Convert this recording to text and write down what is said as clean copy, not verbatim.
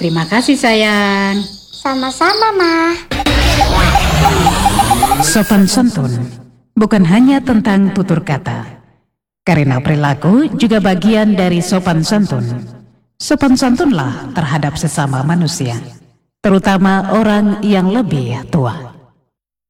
Terima kasih sayang. Sama-sama, Ma. Sopan santun bukan hanya tentang tutur kata, karena perilaku juga bagian dari sopan santun. Sopan santunlah terhadap sesama manusia, terutama orang yang lebih tua.